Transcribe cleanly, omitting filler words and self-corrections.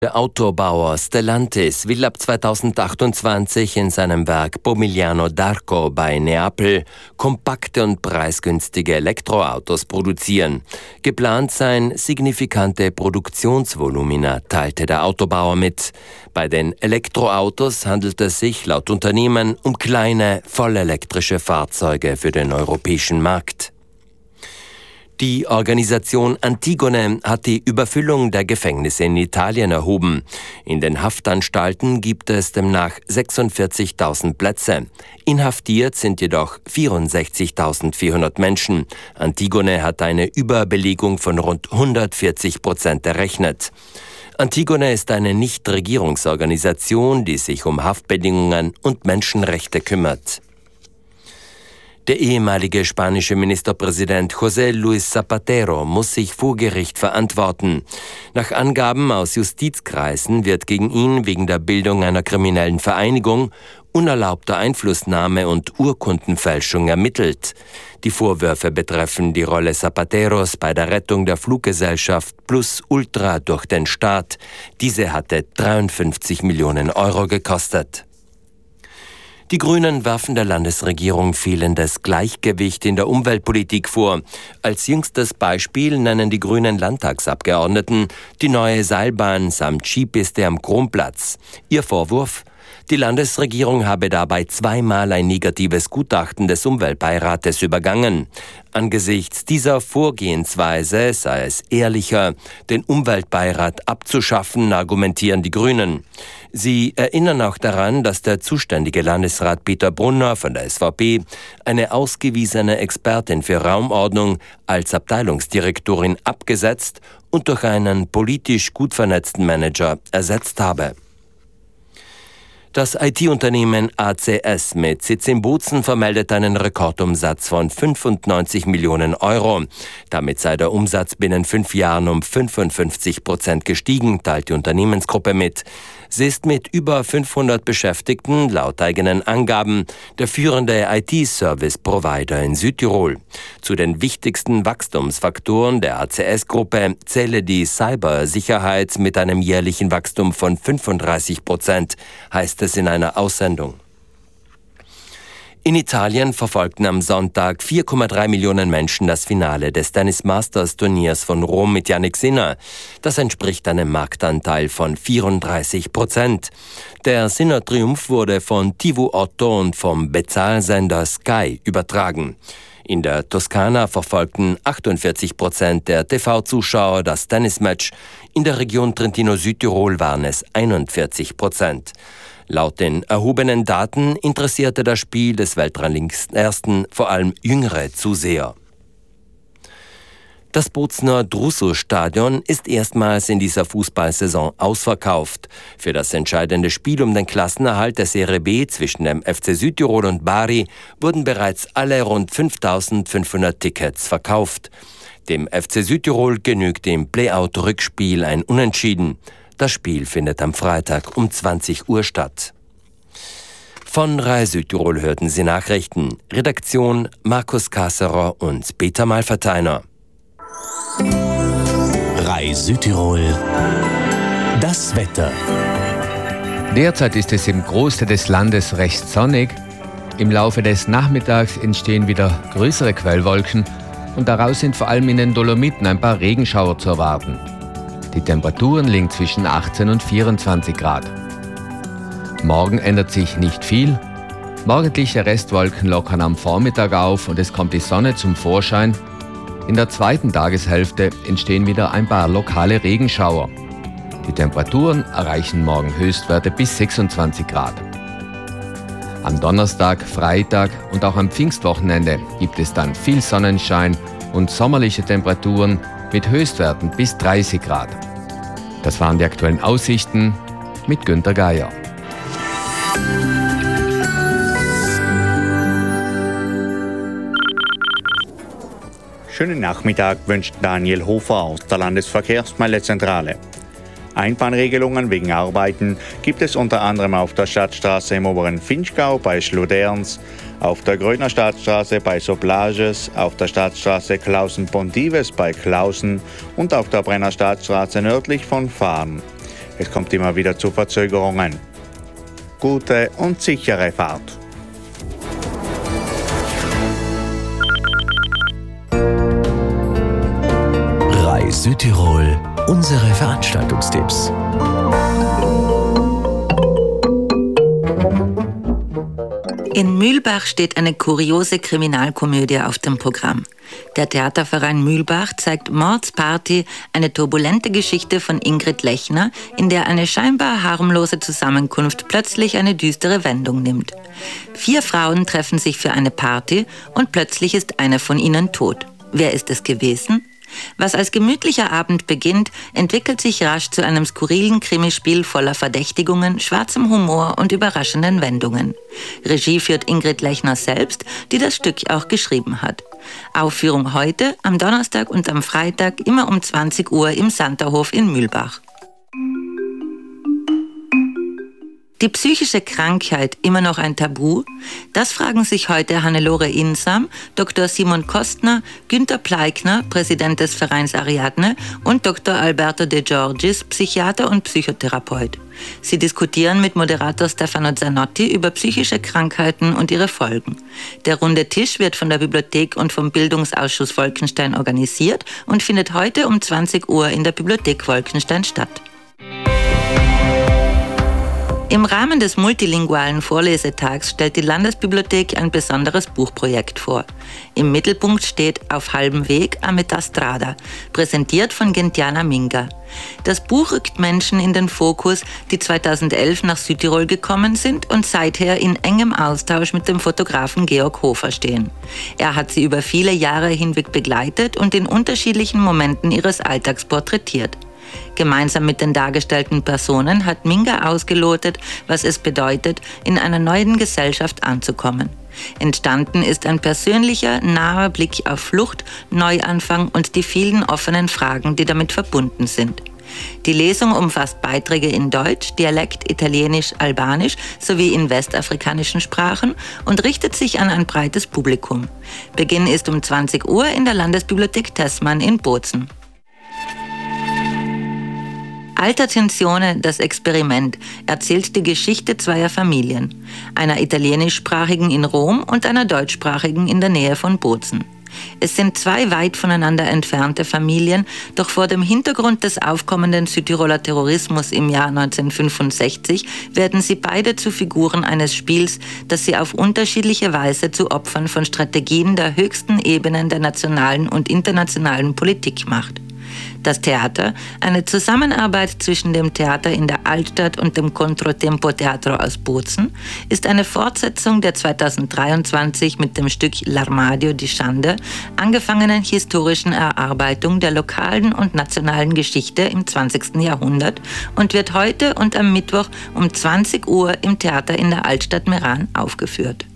Der Autobauer Stellantis will ab 2028 in seinem Werk Pomigliano d'Arco bei Neapel kompakte und preisgünstige Elektroautos produzieren. Geplant seien signifikante Produktionsvolumina, teilte der Autobauer mit. Bei den Elektroautos handelt es sich laut Unternehmen um kleine, vollelektrische Fahrzeuge für den europäischen Markt. Die Organisation Antigone hat die Überfüllung der Gefängnisse in Italien erhoben. In den Haftanstalten gibt es demnach 46.000 Plätze. Inhaftiert sind jedoch 64.400 Menschen. Antigone hat eine Überbelegung von rund 140% errechnet. Antigone ist eine Nichtregierungsorganisation, die sich um Haftbedingungen und Menschenrechte kümmert. Der ehemalige spanische Ministerpräsident José Luis Zapatero muss sich vor Gericht verantworten. Nach Angaben aus Justizkreisen wird gegen ihn wegen der Bildung einer kriminellen Vereinigung, unerlaubter Einflussnahme und Urkundenfälschung ermittelt. Die Vorwürfe betreffen die Rolle Zapateros bei der Rettung der Fluggesellschaft Plus Ultra durch den Staat. Diese hatte 53 Millionen Euro gekostet. Die Grünen werfen der Landesregierung fehlendes Gleichgewicht in der Umweltpolitik vor. Als jüngstes Beispiel nennen die grünen Landtagsabgeordneten die neue Seilbahn samt Skipiste am Kronplatz. Ihr Vorwurf? Die Landesregierung habe dabei zweimal ein negatives Gutachten des Umweltbeirates übergangen. Angesichts dieser Vorgehensweise sei es ehrlicher, den Umweltbeirat abzuschaffen, argumentieren die Grünen. Sie erinnern auch daran, dass der zuständige Landesrat Peter Brunner von der SVP eine ausgewiesene Expertin für Raumordnung als Abteilungsdirektorin abgesetzt und durch einen politisch gut vernetzten Manager ersetzt habe. Das IT-Unternehmen ACS mit Sitz in Bozen vermeldet einen Rekordumsatz von 95 Millionen Euro. Damit sei der Umsatz binnen 5 Jahren um 55% gestiegen, teilt die Unternehmensgruppe mit. Sie ist mit über 500 Beschäftigten laut eigenen Angaben der führende IT-Service-Provider in Südtirol. Zu den wichtigsten Wachstumsfaktoren der ACS-Gruppe zähle die Cybersicherheit mit einem jährlichen Wachstum von 35%, heißt es in einer Aussendung. In Italien verfolgten am Sonntag 4,3 Millionen Menschen das Finale des Tennis Masters Turniers von Rom mit Jannik Sinner. Das entspricht einem Marktanteil von 34%. Der Sinner-Triumph wurde von TV 8 und vom Bezahlsender Sky übertragen. In der Toskana verfolgten 48% der TV-Zuschauer das Tennismatch. In der Region Trentino-Südtirol waren es 41%. Laut den erhobenen Daten interessierte das Spiel des Weltranglisten vor allem jüngere Zuseher. Das Bozener Druso-Stadion ist erstmals in dieser Fußballsaison ausverkauft. Für das entscheidende Spiel um den Klassenerhalt der Serie B zwischen dem FC Südtirol und Bari wurden bereits alle rund 5.500 Tickets verkauft. Dem FC Südtirol genügt im Playout-Rückspiel ein Unentschieden. Das Spiel findet am Freitag um 20 Uhr statt. Von Rai Südtirol hörten Sie Nachrichten. Redaktion Markus Kasserer und Peter Malverteiner. Rai Südtirol. Das Wetter. Derzeit ist es im Großteil des Landes recht sonnig. Im Laufe des Nachmittags entstehen wieder größere Quellwolken und daraus sind vor allem in den Dolomiten ein paar Regenschauer zu erwarten. Die Temperaturen liegen zwischen 18 und 24 Grad. Morgen ändert sich nicht viel. Morgendliche Restwolken lockern am Vormittag auf und es kommt die Sonne zum Vorschein. In der zweiten Tageshälfte entstehen wieder ein paar lokale Regenschauer. Die Temperaturen erreichen morgen Höchstwerte bis 26 Grad. Am Donnerstag, Freitag und auch am Pfingstwochenende gibt es dann viel Sonnenschein und sommerliche Temperaturen mit Höchstwerten bis 30 Grad. Das waren die aktuellen Aussichten mit Günter Geier. Schönen Nachmittag wünscht Daniel Hofer aus der Landesverkehrsmeldezentrale. Einbahnregelungen wegen Arbeiten gibt es unter anderem auf der Stadtstraße im oberen Vinschgau bei Schluderns, auf der Gröner Stadtstraße bei Soplages, auf der Stadtstraße Klausen-Pontives bei Klausen und auf der Brenner Stadtstraße nördlich von Fahren. Es kommt immer wieder zu Verzögerungen. Gute und sichere Fahrt. Reis Südtirol, unsere Veranstaltungstipps. In Mühlbach steht eine kuriose Kriminalkomödie auf dem Programm. Der Theaterverein Mühlbach zeigt Mordsparty, eine turbulente Geschichte von Ingrid Lechner, in der eine scheinbar harmlose Zusammenkunft plötzlich eine düstere Wendung nimmt. 4 Frauen treffen sich für eine Party und plötzlich ist eine von ihnen tot. Wer ist es gewesen? Was als gemütlicher Abend beginnt, entwickelt sich rasch zu einem skurrilen Krimispiel voller Verdächtigungen, schwarzem Humor und überraschenden Wendungen. Regie führt Ingrid Lechner selbst, die das Stück auch geschrieben hat. Aufführung heute, am Donnerstag und am Freitag, immer um 20 Uhr im Santerhof in Mühlbach. Die psychische Krankheit immer noch ein Tabu? Das fragen sich heute Hannelore Insam, Dr. Simon Kostner, Günter Pleikner, Präsident des Vereins Ariadne und Dr. Alberto De Giorgis, Psychiater und Psychotherapeut. Sie diskutieren mit Moderator Stefano Zanotti über psychische Krankheiten und ihre Folgen. Der runde Tisch wird von der Bibliothek und vom Bildungsausschuss Wolkenstein organisiert und findet heute um 20 Uhr in der Bibliothek Wolkenstein statt. Im Rahmen des multilingualen Vorlesetags stellt die Landesbibliothek ein besonderes Buchprojekt vor. Im Mittelpunkt steht Auf halbem Weg a metà strada, präsentiert von Gentiana Minga. Das Buch rückt Menschen in den Fokus, die 2011 nach Südtirol gekommen sind und seither in engem Austausch mit dem Fotografen Georg Hofer stehen. Er hat sie über viele Jahre hinweg begleitet und in unterschiedlichen Momenten ihres Alltags porträtiert. Gemeinsam mit den dargestellten Personen hat Minga ausgelotet, was es bedeutet, in einer neuen Gesellschaft anzukommen. Entstanden ist ein persönlicher, naher Blick auf Flucht, Neuanfang und die vielen offenen Fragen, die damit verbunden sind. Die Lesung umfasst Beiträge in Deutsch, Dialekt, Italienisch, Albanisch sowie in westafrikanischen Sprachen und richtet sich an ein breites Publikum. Beginn ist um 20 Uhr in der Landesbibliothek Tessmann in Bozen. Alta Tensione, das Experiment, erzählt die Geschichte zweier Familien, einer italienischsprachigen in Rom und einer deutschsprachigen in der Nähe von Bozen. Es sind 2 weit voneinander entfernte Familien, doch vor dem Hintergrund des aufkommenden Südtiroler Terrorismus im Jahr 1965 werden sie beide zu Figuren eines Spiels, das sie auf unterschiedliche Weise zu Opfern von Strategien der höchsten Ebenen der nationalen und internationalen Politik macht. Das Theater, eine Zusammenarbeit zwischen dem Theater in der Altstadt und dem Controtempo Teatro aus Bozen, ist eine Fortsetzung der 2023 mit dem Stück L'Armadio di Schande angefangenen historischen Erarbeitung der lokalen und nationalen Geschichte im 20. Jahrhundert und wird heute und am Mittwoch um 20 Uhr im Theater in der Altstadt Meran aufgeführt.